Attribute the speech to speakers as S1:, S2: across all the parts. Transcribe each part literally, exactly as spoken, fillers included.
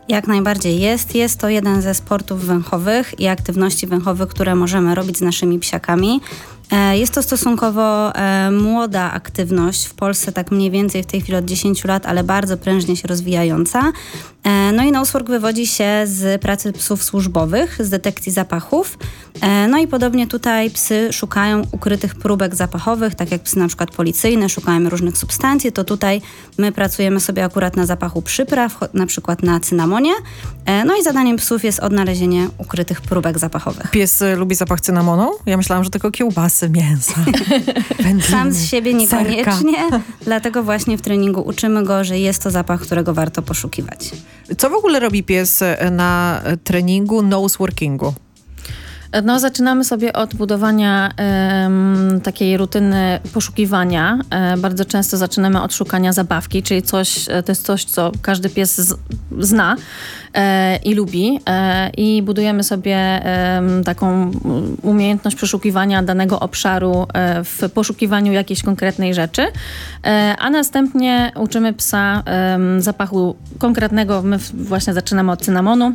S1: Jak najbardziej jest. Jest to jeden ze sportów węchowych i aktywności węchowych, które możemy robić z naszymi psiakami. Jest to stosunkowo e, młoda aktywność, w Polsce tak mniej więcej w tej chwili od dziesięciu lat, ale bardzo prężnie się rozwijająca. E, no i Nosework wywodzi się z pracy psów służbowych, z detekcji zapachów. E, no i podobnie tutaj psy szukają ukrytych próbek zapachowych, tak jak psy na przykład policyjne szukają różnych substancji, to tutaj my pracujemy sobie akurat na zapachu przypraw, na przykład na cynamonie. E, no i zadaniem psów jest odnalezienie ukrytych próbek zapachowych.
S2: Pies lubi zapach cynamonu? Ja myślałam, że tylko kiełbasy, mięsa. Wędliny,
S1: sam z siebie niekoniecznie,
S2: serka.
S1: Dlatego właśnie w treningu uczymy go, że jest to zapach, którego warto poszukiwać.
S2: Co w ogóle robi pies na treningu noseworkingu?
S3: No, zaczynamy sobie od budowania um, takiej rutyny poszukiwania. E, bardzo często zaczynamy od szukania zabawki, czyli coś, to jest coś, co każdy pies z, zna e, i lubi. E, I budujemy sobie e, taką umiejętność przeszukiwania danego obszaru e, w poszukiwaniu jakiejś konkretnej rzeczy. E, a następnie uczymy psa e, zapachu konkretnego. My właśnie zaczynamy od cynamonu.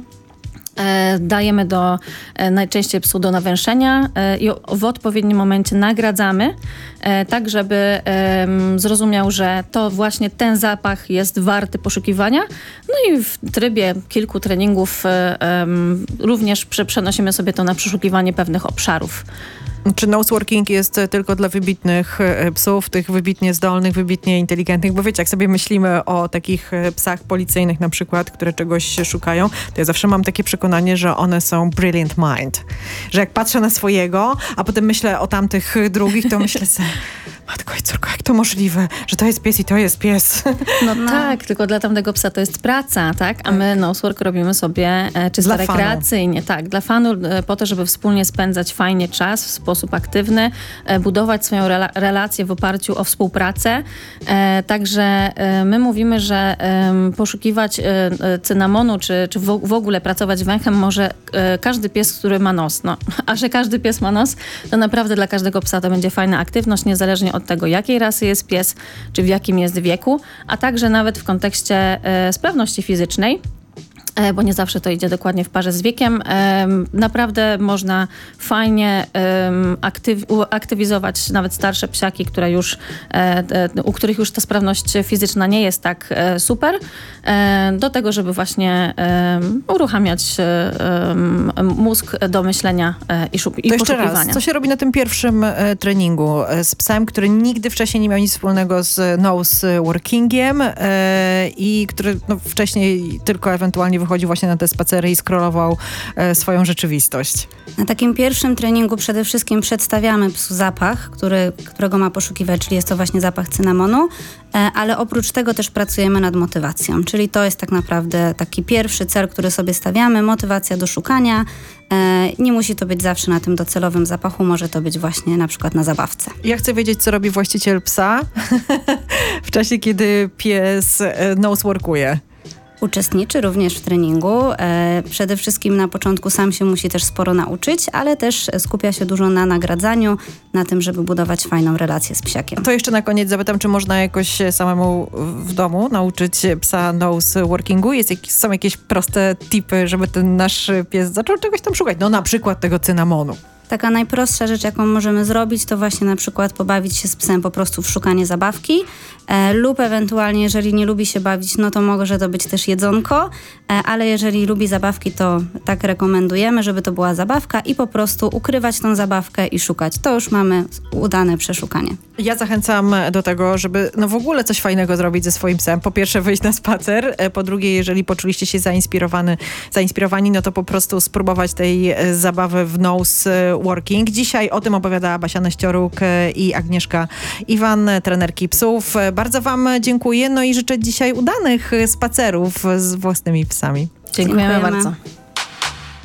S3: Dajemy do, najczęściej psu do nawęszenia i w odpowiednim momencie nagradzamy, tak żeby zrozumiał, że to właśnie ten zapach jest warty poszukiwania. No i w trybie kilku treningów również przenosimy sobie to na przeszukiwanie pewnych obszarów.
S2: Czy noseworking jest tylko dla wybitnych psów, tych wybitnie zdolnych, wybitnie inteligentnych? Bo wiecie, jak sobie myślimy o takich psach policyjnych na przykład, które czegoś szukają, to ja zawsze mam takie przekonanie, że one są brilliant mind. Że jak patrzę na swojego, a potem myślę o tamtych drugich, to myślę sobie, matko i córko, jak to możliwe, że to jest pies i to jest pies.
S3: No, no. Tak, tylko dla tamtego psa to jest praca, tak? A tak. My nosework robimy sobie e, czysto dla rekreacyjnie. Fanu. Tak, dla fanu, e, po to, żeby wspólnie spędzać fajnie czas w sposób aktywny, e, budować swoją rela- relację w oparciu o współpracę. E, także e, my mówimy, że e, poszukiwać e, cynamonu, czy, czy w, w ogóle pracować węchem może e, każdy pies, który ma nos. No, a że każdy pies ma nos, to naprawdę dla każdego psa to będzie fajna aktywność, niezależnie od tego, jakiej rasy jest pies, czy w jakim jest wieku, a także nawet w kontekście e, sprawności fizycznej, e, bo nie zawsze to idzie dokładnie w parze z wiekiem. E, naprawdę można fajnie e, aktyw, aktywizować nawet starsze psiaki, które już, e, e, u których już ta sprawność fizyczna nie jest tak e, super, e, do tego, żeby właśnie e, uruchamiać e, mózg do myślenia e, i, szuk- i
S2: to jeszcze
S3: poszukiwania.
S2: Raz, co się robi na tym pierwszym e, treningu e, z psem, który nigdy wcześniej nie miał nic wspólnego z noseworkingiem e, i który no, wcześniej tylko ewentualnie wychodził właśnie na te spacery i scrollował e, swoją rzeczywistość?
S1: Na takim pierwszym treningu przede wszystkim przedstawiamy psu zapach, który, którego ma poszukiwać, czyli jest to właśnie zapach cynamonu, e, ale oprócz tego też pracujemy nad motywacją, czyli to jest tak naprawdę taki pierwszy cel, który sobie stawiamy, motywacja do szukania. E, nie musi to być zawsze na tym docelowym zapachu, może to być właśnie na przykład na zabawce.
S2: Ja chcę wiedzieć, co robi właściciel psa w czasie, kiedy pies e, noseworkuje.
S1: Uczestniczy również w treningu. E, przede wszystkim na początku sam się musi też sporo nauczyć, ale też skupia się dużo na nagradzaniu, na tym, żeby budować fajną relację z psiakiem.
S2: To jeszcze na koniec zapytam, czy można jakoś samemu w domu nauczyć psa noseworkingu? Jest jakieś, są jakieś proste tipy, żeby ten nasz pies zaczął czegoś tam szukać? No na przykład tego cynamonu.
S1: Taka najprostsza rzecz, jaką możemy zrobić, to właśnie na przykład pobawić się z psem po prostu w szukanie zabawki e, lub ewentualnie, jeżeli nie lubi się bawić, no to może to być też jedzonko, e, ale jeżeli lubi zabawki, to tak rekomendujemy, żeby to była zabawka i po prostu ukrywać tą zabawkę i szukać. To już mamy udane przeszukanie.
S2: Ja zachęcam do tego, żeby no w ogóle coś fajnego zrobić ze swoim psem. Po pierwsze wyjść na spacer, po drugie, jeżeli poczuliście się zainspirowany, zainspirowani, no to po prostu spróbować tej zabawy w noseworking. Dzisiaj o tym opowiadała Basia Neścioruk i Agnieszka Iwan, trenerki psów. Bardzo wam dziękuję, no i życzę dzisiaj udanych spacerów z własnymi psami.
S3: Dziękujemy,
S1: Dziękujemy
S3: bardzo.